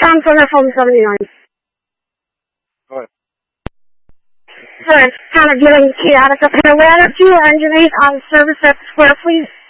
Tom Plymouth Home 79. Go ahead. Sorry, kind of getting chaotic up here. We had a few engineers on service at the square, please.